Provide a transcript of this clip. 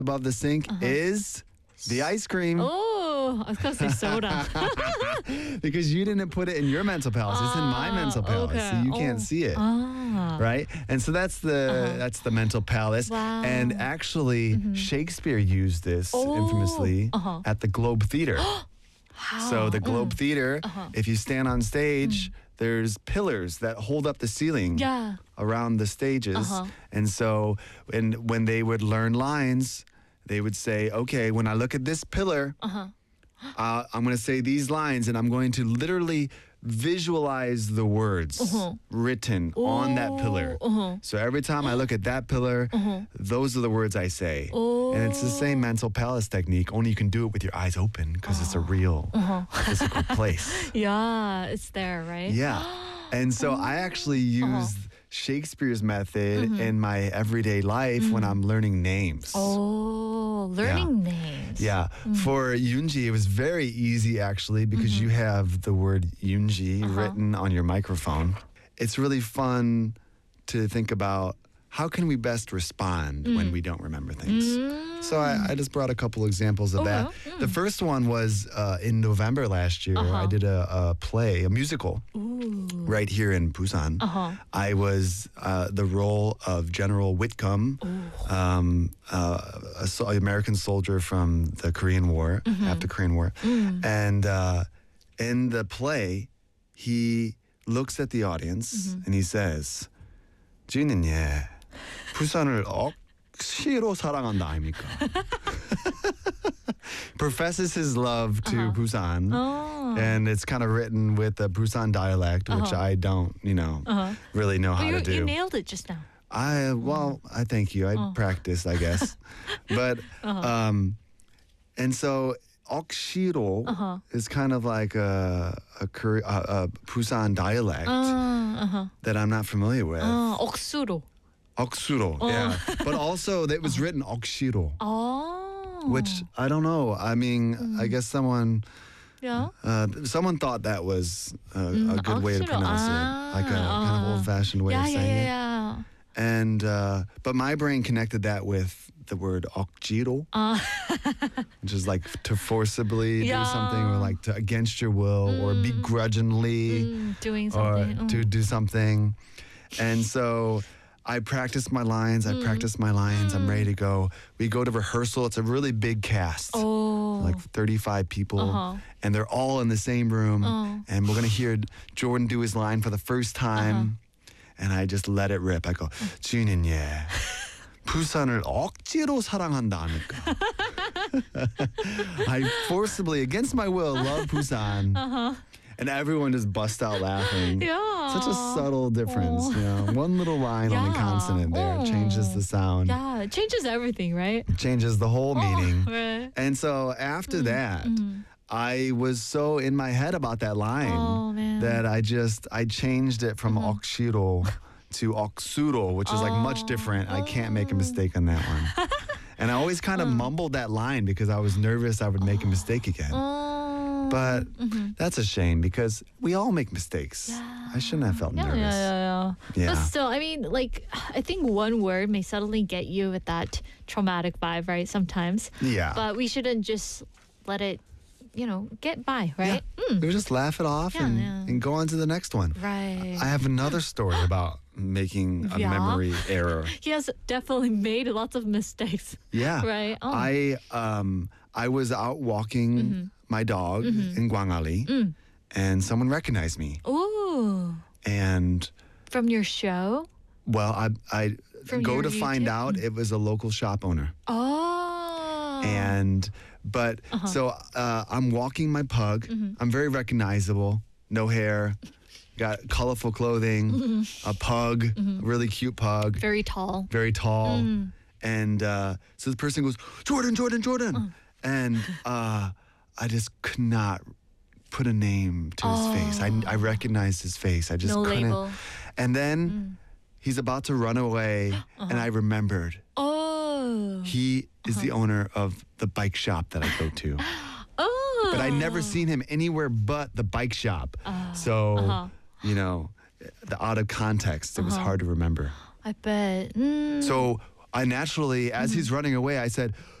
above the sink is the ice cream. Oh, I was going to say soda. Because you didn't put it in your mental palace. It's in my mental palace. okay. So you can't see it. Right? And so that's the mental palace. Wow. And actually, Shakespeare used this infamously at the Globe Theater. So the Globe Theater, if you stand on stage, there's pillars that hold up the ceiling Yeah. around the stages. And so when they would learn lines, they would say, okay, when I look at this pillar, I'm going to say these lines, and I'm going to literally visualize the words written on that pillar. So every time I look at that pillar, those are the words I say. And it's the same mental palace technique, only you can do it with your eyes open because it's a real physical place. Yeah, it's there, right? Yeah. And so I actually use Shakespeare's method in my everyday life when I'm learning names. Oh, learning names. Yeah. For Yoonji, it was very easy actually because you have the word Yoonji written on your microphone. It's really fun to think about how can we best respond when we don't remember things. So I just brought a couple examples of that. The first one was in November last year. I did a play, a musical, right here in Busan. I was the role of General Whitcomb, an American soldier from the Korean War, after Korean War. And in the play, he looks at the audience and he says, 지는 예, 부산을 억시로 사랑한다 아닙니까? Professes his love to Busan, and it's kind of written with the Busan dialect, which I don't, really know how to do. You nailed it just now. I thank you. I practiced, I guess. But and so 억시로 is kind of like a Busan dialect that I'm not familiar with. 억수로. 억수로, yeah. But also it was written 억시로, which I don't know. I mean, I guess someone thought that was a good way to pronounce it, like a kind of old-fashioned way of saying it. Yeah. And but my brain connected that with the word 억지로, which is like to forcibly do something, or like to against your will, or begrudgingly Doing or something. to do something. And so I practiced my lines. I'm ready to go. We go to rehearsal. It's a really big cast, like 35 people, and they're all in the same room. And we're going to hear Jordan do his line for the first time. And I just let it rip. I go, 지는 예, 부산을 억지로 사랑한다 아닙니까? I forcibly, against my will, love Busan. And everyone just bust out laughing. Yeah. Such a subtle difference, One little line on the consonant there changes the sound. Yeah, it changes everything, right? Changes the whole meaning. Right. And so after that, I was so in my head about that line that I changed it from 억시로 to 억수로, which is like much different. I can't make a mistake on that one. And I always kind of mumbled that line because I was nervous I would make a mistake again. But that's a shame because we all make mistakes. I shouldn't have felt nervous. Yeah. Yeah. But still, I mean, like, I think one word may suddenly get you with that traumatic vibe, right? Sometimes. Yeah. But we shouldn't just let it, get by, right? Yeah. We just laugh it off and go on to the next one. Right. I have another story about making a memory error. He has definitely made lots of mistakes. Yeah. Right. I was out walking my dog in Gwangali, and someone recognized me. Ooh. And from your show? Well, I From go your to find YouTube? out it was a local shop owner. Oh. So I'm walking my pug. I'm very recognizable. No hair, got colorful clothing, a pug, really cute pug. Very tall. Very tall. And so the person goes, Jordan. And I just could not put a name to his face. I recognized his face. I just No couldn't. label. And then he's about to run away, and I remembered. Oh. He is the owner of the bike shop that I go to. Oh. But I never seen him anywhere but the bike shop. So, out of context, it was hard to remember. I bet. So I naturally, as he's running away, I said,